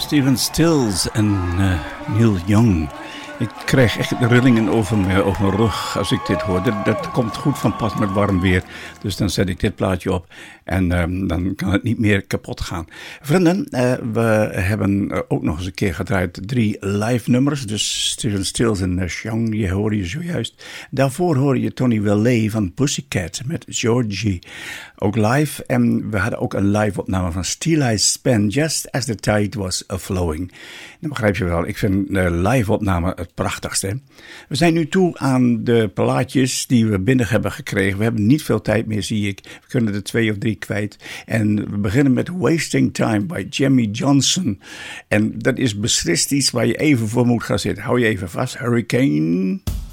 Stephen Stills en Neil Young. Ik krijg echt de rillingen over mijn rug als ik dit hoor. Dat komt goed van pas met warm weer. Dus dan zet ik dit plaatje op en dan kan het niet meer kapot gaan. Vrienden, we hebben ook nog eens een keer gedraaid 3 live nummers. Dus Stephen Stills en Young, die hoorde je zojuist. Daarvoor hoorde je Tony Welle van Pussycat met Georgie. Ook live. En we hadden ook een live opname van Steel Eyes Span, Just As The Tide Was A-Flowing. Dan begrijp je wel, ik vind de live opname het prachtigste. We zijn nu toe aan de plaatjes die we binnen hebben gekregen. We hebben niet veel tijd meer, zie ik. We kunnen er 2 of 3 kwijt. En we beginnen met Wasting Time bij Jamie Johnson. En dat is beslist iets waar je even voor moet gaan zitten. Hou je even vast. Hurricane.